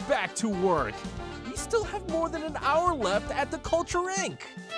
back to work. We still have more than an hour left at the Culture Inc.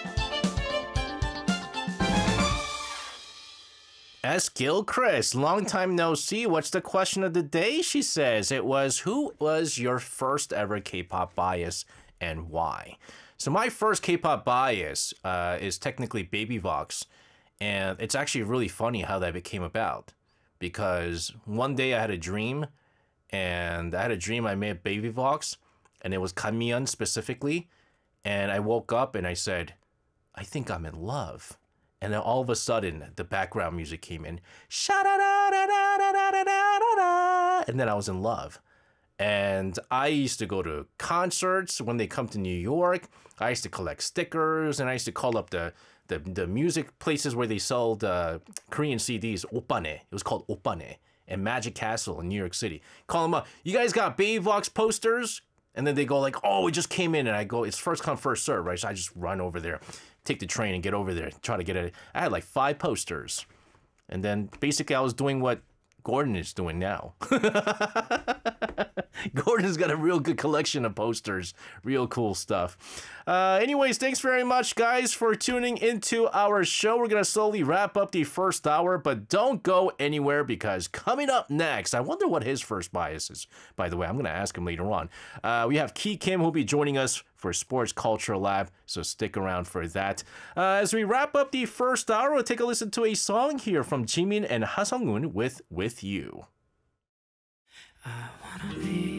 S. Gilchrist, long time no see. What's the question of the day? She says it was, who was your first ever K-pop bias and why? So my first K-pop bias is technically Baby Vox. And it's actually really funny how that became about. Because one day I had a dream. And I had a dream I met Baby Vox. And it was Kamiyeon specifically. And I woke up and I said, I think I'm in love. And then all of a sudden, the background music came in. And then I was in love. And I used to go to concerts when they come to New York. I used to collect stickers, and I used to call up the music places where they sold Korean CDs, Oppane. It was called Oppane. And Magic Castle in New York City. Call them up. You guys got Baby Vox posters? And then they go like, oh, it just came in. And I go, it's first come, first serve, right? So I just run over there, take the train and get over there, try to get it. I had like 5 posters. And then basically I was doing what Gordon is doing now. Gordon's got a real good collection of posters. Real cool stuff. Anyways, thanks very much, guys, for tuning into our show. We're going to slowly wrap up the first hour, but don't go anywhere because coming up next, I wonder what his first bias is. By the way, I'm going to ask him later on. We have Ki Kim who'll be joining us for Sports Culture Lab, so stick around for that. As we wrap up the first hour, we'll take a listen to a song here from Jimin and Ha Sung-un with You. I wanna be